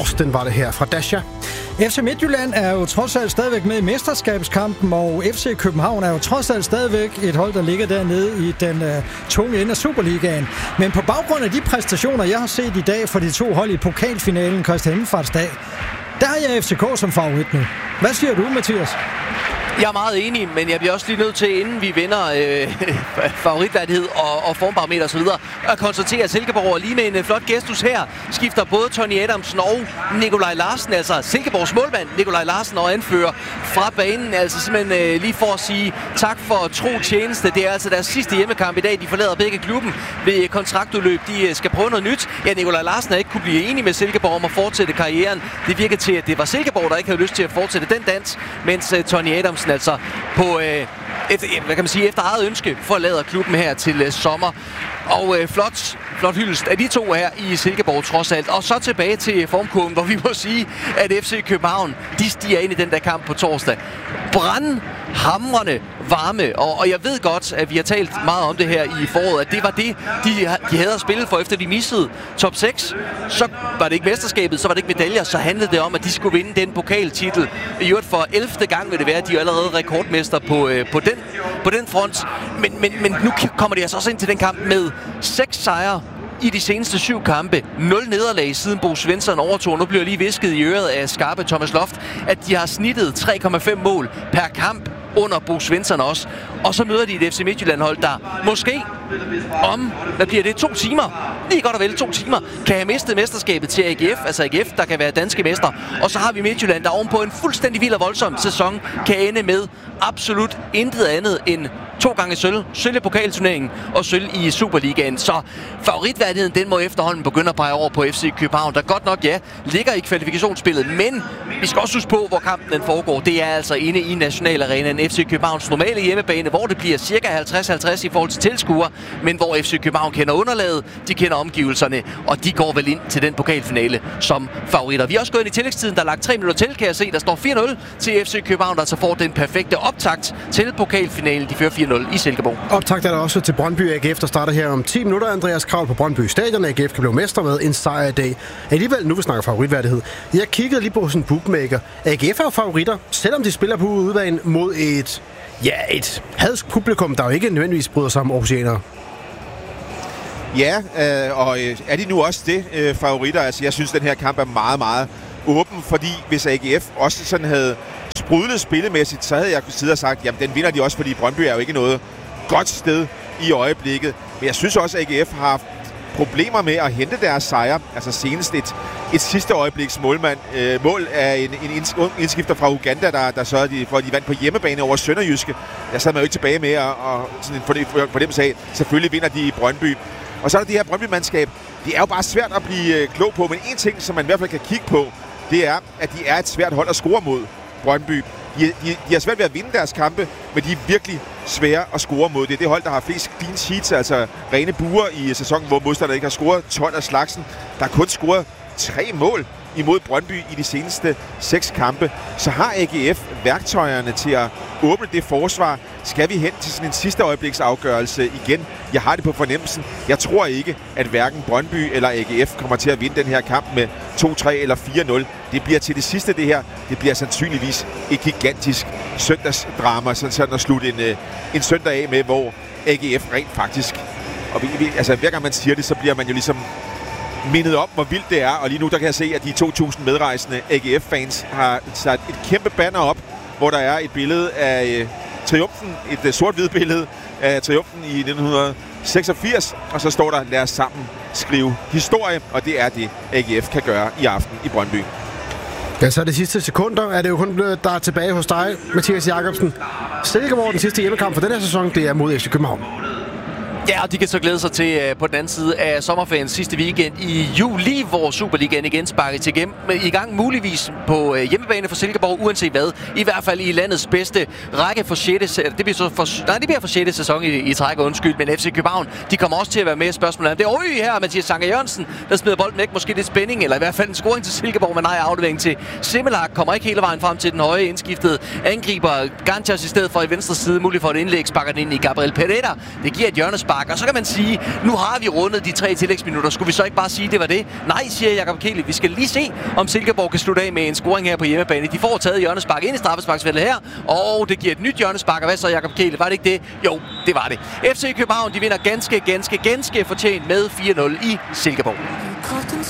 Torsten var det her fra Dasha. FC Midtjylland er jo trods alt stadigvæk med i mesterskabskampen, og FC København er jo trods alt stadigvæk et hold, der ligger dernede i den tunge ende af Superligaen. Men på baggrund af de præstationer, jeg har set i dag for de to hold i pokalfinalen Kristi Himmelfartsdag, der er jeg FCK som favorit nu. Hvad siger du, Mathias? Jeg er meget enig, men jeg bliver også lige nødt til, inden vi vinder favoritværdighed og formparameter osv., at konstatere, at Silkeborg lige med en flot gestus her skifter både Tony Adamsen og Nikolaj Larsen, altså Silkeborgs målmand Nikolaj Larsen og anfører fra banen, altså simpelthen lige for at sige tak for tro tjeneste. Det er altså deres sidste hjemmekamp i dag. De forlader begge klubben ved kontraktudløb. De skal prøve noget nyt. Ja, Nikolaj Larsen har ikke kunne blive enig med Silkeborg om at fortsætte karrieren. Det virkede til, at det var Silkeborg, der ikke havde lyst til at fortsætte den dans, mens Tony Adamsen altså på efter eget ønske forlader klubben her til sommer. Og flot hyldest af de to her i Silkeborg trods alt. Og så tilbage til formkurven, hvor vi må sige, at FC København, de stiger ind i den der kamp på torsdag. Brandhamrende varme, og jeg ved godt, at vi har talt meget om det her i foråret, at det var det, de havde at spille for, efter de missede top 6. Så var det ikke mesterskabet, så var det ikke medaljer, så handlede det om, at de skulle vinde den pokaltitel. I øvrigt for 11. gang vil det være, at de er allerede rekordmester på den front. Men nu kommer de altså også ind til den kamp med 6 sejre i de seneste 7 kampe. 0 nederlag siden Bo Svensson overtog. Nu bliver lige visket i øret af skarpe Thomas Loft, at de har snittet 3,5 mål per kamp under Bo Svensson også. Og så møder de et FC Midtjylland-hold, der måske om, hvad bliver det, 2 timer, lige godt og vel 2 timer, kan have mistet mesterskabet til AGF, altså AGF, der kan være danske mester. Og så har vi Midtjylland, der ovenpå en fuldstændig vild og voldsom sæson kan ende med absolut intet andet end 2 gange sølv i pokalturneringen og sølv i Superligaen. Så favoritværdigheden, den må efterhånden begynde at pege over på FC København, der godt nok, ja, ligger i kvalifikationsspillet, men vi skal også huske på, hvor kampen den foregår. Det er altså inde i Nationalarenaen, FC Københavns normale hjemmebane, hvor det bliver cirka 50-50 i forhold til tilskuere, men hvor FC København kender underlaget, de kender omgivelserne, og de går vel ind til den pokalfinale som favoritter. Vi er også gået ind i tillægstiden, der er lagt 3 minutter til, kan jeg se. Der står 4-0 til FC København, der så får den perfekte optakt til pokalfinalen. De fører 4-0 i Silkeborg. Optakt er der også til Brøndby AGF, der starter her om 10 minutter. Andreas Kravl på Brøndby Stadion. AGF kan blive mester med en sejr i dag. Alligevel, nu vi snakker favoritværdighed. Jeg kiggede lige på sådan en bookmaker. AGF er jo favoritter, selvom de spiller på udebane mod et hadsk publikum, der jo ikke nødvendigvis bryder sig om oceaner. Ja, og er de nu også det favoritter? Altså, jeg synes, den her kamp er meget, meget åben, fordi hvis AGF også sådan havde sprudlet spillemæssigt, så havde jeg kunne sidde og sagt, jamen den vinder de også, fordi Brøndby er jo ikke noget godt sted i øjeblikket. Men jeg synes også, at AGF har haft problemer med at hente deres sejre. Altså senest et sidste øjebliks mål af en indskifter fra Uganda, der sørgede for, at de vandt på hjemmebane over Sønderjyske. Jeg sad mig jo ikke tilbage med og sådan for dem sagde, selvfølgelig vinder de i Brøndby. Og så er der det her Brøndby-mandskab. Det er jo bare svært at blive klog på, men en ting, som man i hvert fald kan kigge på, det er, at de er et svært hold at score mod Brøndby. De har svært ved at vinde deres kampe, men de er virkelig svære at score mod. Det er det hold, der har flest clean sheets, altså rene buer i sæsonen, hvor modstanderne ikke har scoret 12 af slagsen. Der er kun scoret 3 mål imod Brøndby i de seneste 6 kampe. Så har AGF værktøjerne til at åbne det forsvar. Skal vi hen til sådan en sidste øjebliks afgørelse igen? Jeg har det på fornemmelsen. Jeg tror ikke, at hverken Brøndby eller AGF kommer til at vinde den her kamp med 2-3 eller 4-0. Det bliver til det sidste det her. Det bliver sandsynligvis et gigantisk søndagsdrama, sådan at slutte en søndag af med, hvor AGF rent faktisk, og altså hver gang man siger det, så bliver man jo ligesom mindet om, hvor vildt det er. Og lige nu der kan jeg se, at de 2.000 medrejsende AGF-fans har sat et kæmpe banner op, hvor der er et billede af triumfen, et sort-hvid billede af triumfen i 1986, og så står der, lad os sammen skrive historie, og det er det, AGF kan gøre i aften i Brøndby. Ja, så de sidste sekunder er det jo kun, der er tilbage hos dig, Mathias Jacobsen. Silkeborg, den sidste hjemmekamp for den her sæson, det er mod FC København. Ja, og de kan så glæde sig til på den anden side af sommerferien sidste weekend i juli, hvor Superligaen igen sparkes i gang, muligvis på hjemmebane for Silkeborg, uanset hvad. I hvert fald i landets bedste række for 6. Det bliver for 6. sæson i træk, undskyld, men FC København, de kommer også til at være med i spørgsmålet. Det er her Mathias Sanker Jørgensen, der smider bolden væk, måske lidt spænding, eller i hvert fald en scoring til Silkeborg, men nej, aflevering til Simmelak, kommer ikke hele vejen frem til den høje indskiftede angriber. Ganchas i stedet for i venstre side, muligt for et indlæg, sparker den ind i Gabriel Pereira. Det giver et hjørnespark hjørnespark. Og så kan man sige, nu har vi rundet de 3 tillægsminutter. Skulle vi så ikke bare sige, det var det? Nej, siger Jakob Kjeld. Vi skal lige se, om Silkeborg kan slutte af med en scoring her på hjemmebane. De får taget hjørnespark ind i straffesparksfeltet her, og det giver et nyt hjørnespark. Og hvad så, Jakob Kjeld? Var det ikke det? Jo, det var det. FC København, de vinder ganske fortjent med 4-0 i Silkeborg.